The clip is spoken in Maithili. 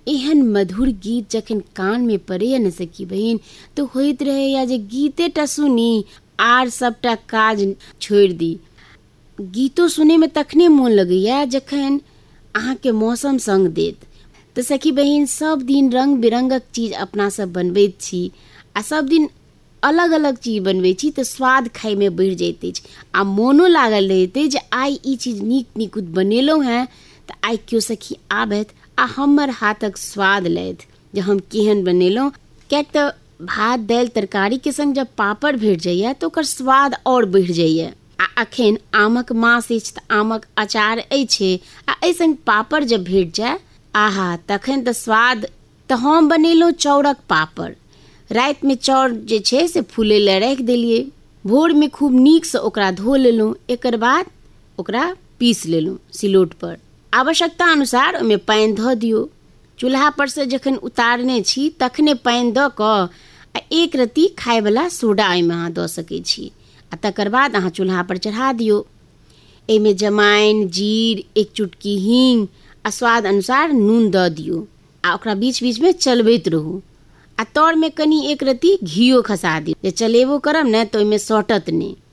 एहन मधुर गीत जखन कान में पड़े न सखी बहिन, तो होइत रहे या जे गीते टा सुनी आर सबटा काज छोड़ दी। गीतो सुने में तखने मोन लगैया जखन अहाँ के मौसम संग देत। तो सखी बहिन, सब दिन रंग बिरंगक चीज अपना सब बनबैत छी आ सब दिन अलग अलग चीज बनबै छी, तो स्वाद खाय में बढ़ि जाइत अछि आ मोनो लागल रहैत जे आइ ई चीज नीक नीक बनेलहुँ हैं, तो आइ केओ सखी आबैत आ हमर हाथक स्वाद लैत जे हम केहन बनेलहुँ। किएक तऽ भात दालि तरकारी के संग जब पापड़ भेट जाइए तो ओकर स्वाद और बढ़ि जाइए। आ अखन आमक मास अछि तऽ आमक अचार अछि आ एहि संग पापड़ जब भेट जाय, आहा तखन तऽ स्वाद। तऽ हम बनेलहुँ चाउरक पापड़। राति में चाउर जे छै से फूलै लए राखि देलियै। भोर में खूब नीक से ओकरा धो लेलहुँ, एकर बाद ओकरा पीस लेलहुँ सिलौट पर। आवश्यकता अनुसार ओहिमे पानि धऽ दियौ। चूल्हा पर से जखन उतारने छी तखने पानि दऽ कऽ आ एक रत्ती खायवला सोडा ओहिमे अहाँ दऽ सकैत छी आ तकर बाद अहाँ चूल्हा पर चढ़ा दियौ। एहिमे जमाइन, जीर, एक चुटकी हींग आ स्वाद अनुसार नून दऽ दियौ आ ओकरा बीच बीच में चलबैत रहू। आ तर में कनी एक रत्ती घीओ खसा दियौ, जे चलेबो करब ने तऽ ओहिमे सटत नहि।